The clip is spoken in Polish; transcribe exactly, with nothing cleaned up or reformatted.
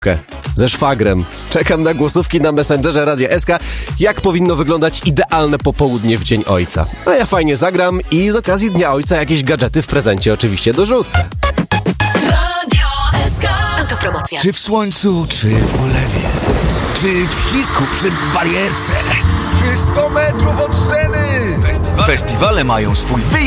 głosówkę ze szwagrem. Czekam na głosówki na Messengerze Radia S K, jak powinno wyglądać idealne popołudnie w Dzień Ojca. A ja fajnie zagram i z okazji Dnia Ojca jakieś gadżety w prezencie oczywiście dorzucę. Radio S K. Autopromocja. Czy w słońcu, czy w ulewie, czy w ścisku przy barierce, czy sto metrów od sceny. Festiwale mają swój wyjątkowy